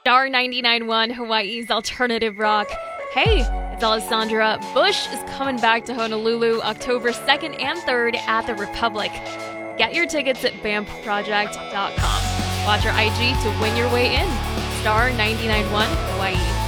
Star 99.1 Hawaii's alternative rock. Hey, it's Alessandra. Bush is coming back to Honolulu October 2nd and 3rd at the Republic. Get your tickets at BAMPproject.com. Watch our IG to win your way in. Star 99.1 Hawaii.